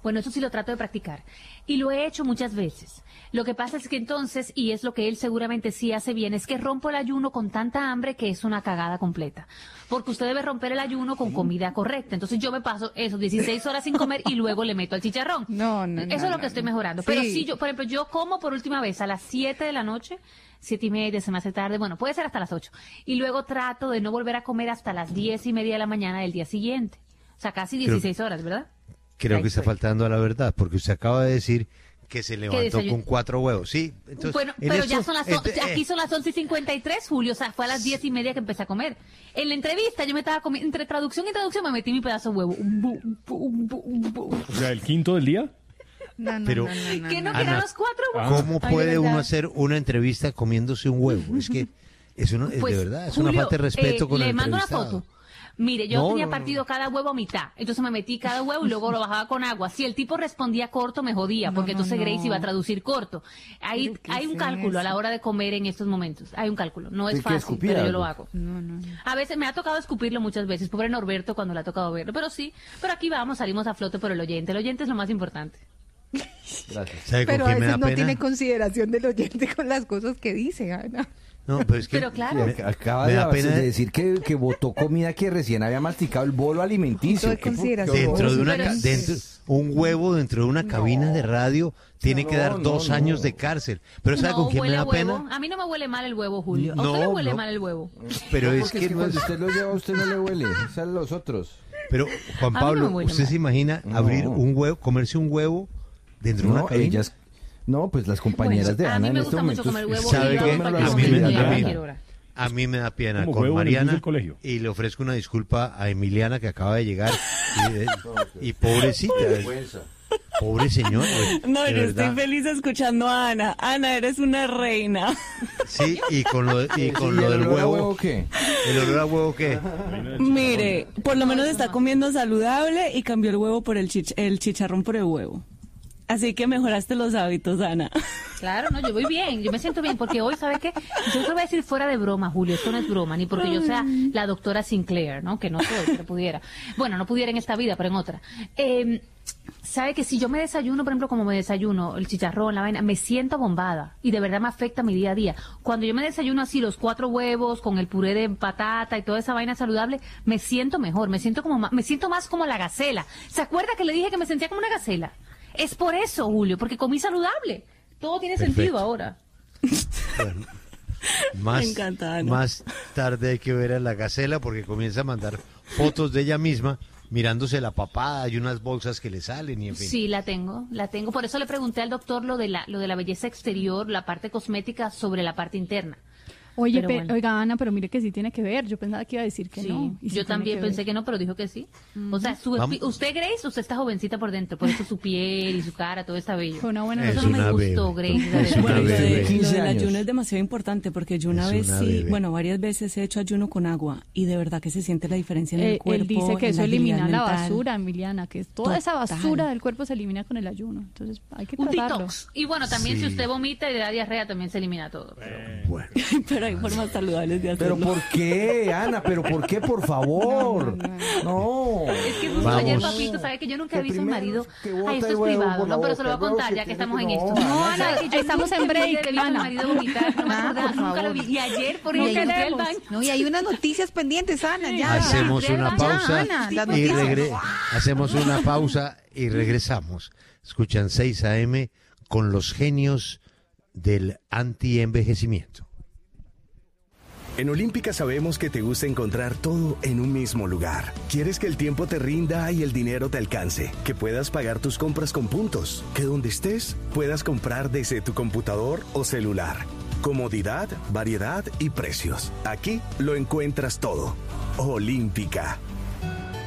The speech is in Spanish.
Bueno, eso sí lo trato de practicar. Y lo he hecho muchas veces. Lo que pasa es que entonces, y es lo que él seguramente sí hace bien, es que rompo el ayuno con tanta hambre que es una cagada completa. Porque usted debe romper el ayuno con comida correcta. Entonces yo me paso esos 16 horas sin comer y luego le meto al chicharrón. Eso es lo que estoy mejorando. Sí. Pero sí, yo, por ejemplo, yo como por última vez a las 7 de la noche, 7:30, se me hace tarde, bueno, puede ser hasta las 8. Y luego trato de no volver a comer hasta las 10:30 de la mañana del día siguiente. O sea, casi 16 horas, ¿verdad? Creo que está faltando a la verdad, porque usted acaba de decir que se levantó con 4 huevos, ¿sí? Entonces, bueno, pero ya son las aquí son las 11:53, Julio, o sea, fue a las 10:30 que empecé a comer. En la entrevista yo me estaba comiendo, entre traducción y traducción me metí mi pedazo de huevo. O sea, ¿el quinto del día? Pero, ¿que no quedan los 4 huevos? ¿Cómo puede uno hacer una entrevista comiéndose un huevo? Es que eso no, pues, de verdad, es Julio, una falta de respeto con el le mando entrevistado. una foto. Mire, yo tenía partido cada huevo a mitad, entonces me metí cada huevo y luego lo bajaba con agua. Si el tipo respondía corto, me jodía, porque entonces Grace iba a traducir corto. Hay un cálculo a la hora de comer en estos momentos. Hay un cálculo. No es fácil, pero yo lo hago. A veces me ha tocado escupirlo muchas veces, pobre Norberto cuando le ha tocado verlo, pero sí. Pero aquí vamos, salimos a flote por el oyente. El oyente es lo más importante. Gracias. Pero a veces no tiene consideración del oyente con las cosas que dice, Ana. No, pero es que claro. Acaba de decir que botó comida que recién había masticado el bolo alimenticio. Un huevo dentro de una cabina de radio tiene que dar 2 años de cárcel. Pero ¿sabe con quién me da pena? A mí no me huele mal el huevo, Julio. ¿A usted le huele mal el huevo? Pero es que cuando usted lo lleva, a usted no le huele. Es a los otros. Pero, Juan Pablo, ¿usted se imagina abrir un huevo, comerse un huevo dentro de una cabina? No, pues las compañeras de Ana. A mí me gusta mucho comer huevo. ¿Sabe qué? A mí me da pena con Mariana y le ofrezco una disculpa a Emiliana que acaba de llegar y pobrecita. Pobre señor. No, yo estoy feliz escuchando a Ana. Ana, eres una reina. Sí, y con lo del huevo. ¿Qué? ¿El olor a huevo qué? Mire, por lo menos está comiendo saludable y cambió el huevo por el chicharrón por el huevo. Así que mejoraste los hábitos, Ana. Claro, no, yo voy bien, yo me siento bien, porque hoy, ¿sabe qué? Yo te voy a decir fuera de broma, Julio, esto no es broma, ni porque yo sea la doctora Sinclair, ¿no? Que no soy, pero pudiera. Bueno, no pudiera en esta vida, pero en otra. ¿Sabe que si yo me desayuno, por ejemplo, como me desayuno, el chicharrón, la vaina, me siento bombada y de verdad me afecta mi día a día? Cuando yo me desayuno así, los 4 huevos con el puré de patata y toda esa vaina saludable, me siento mejor, me siento más como la gacela. ¿Se acuerda que le dije que me sentía como una gacela? Es por eso, Julio, porque comí saludable. Todo tiene sentido ahora. Bueno, me encanta, Ana. Más tarde hay que ver a la gacela porque comienza a mandar fotos de ella misma mirándose la papada y unas bolsas que le salen y en fin. Sí, la tengo. Por eso le pregunté al doctor lo de la belleza exterior, la parte cosmética sobre la parte interna. Oye, oiga, Ana, pero mire que sí tiene que ver. Yo pensaba que iba a decir que no. Y yo también pensé que no, pero dijo que sí. O sea, usted, Grace, usted está jovencita por dentro, por eso su piel y su cara, todo está bello. Fue una buena Eso no me gustó, Grace. Bueno, lo del ayuno es demasiado importante porque yo varias veces he hecho ayuno con agua y de verdad que se siente la diferencia en el cuerpo. Él dice que eso elimina la basura, Emiliana, que toda esa basura del cuerpo se elimina con el ayuno. Entonces hay que tratarlo. Detox. Y bueno, también si usted vomita y le da diarrea, también se elimina todo. Bueno. Pero hay formas saludables de hacerlo. ¿Pero por qué, Ana? ¿Pero por qué, por favor? No. Es que justo ayer, papito, ¿sabe que yo nunca he visto a un marido? Ay, esto es privado, ¿no? Pero se lo voy a contar ya que estamos en esto. No, Ana, estamos en break, Ana. Nunca lo vi. Y ayer, por ejemplo, no, y hay unas noticias pendientes, Ana, ya. Hacemos una pausa y regresamos. Escuchan 6 AM con los genios del anti-envejecimiento. En Olímpica sabemos que te gusta encontrar todo en un mismo lugar. Quieres que el tiempo te rinda y el dinero te alcance, que puedas pagar tus compras con puntos, que donde estés puedas comprar desde tu computador o celular. Comodidad, variedad y precios. Aquí lo encuentras todo. Olímpica,